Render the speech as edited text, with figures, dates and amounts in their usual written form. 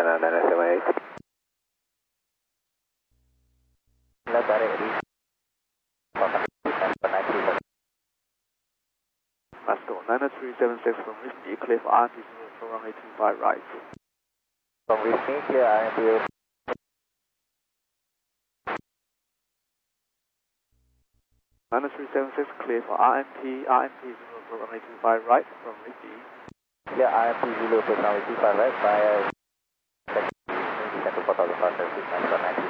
978. Let's go. 9376 from Whiskey, clear for RT 0 runway 25 right. From Whiskey, clear RT 9376 clear for RMP 0 runway 25 right from Whiskey. Clear RMP 0 runway 25 right via Center 4000 service 919.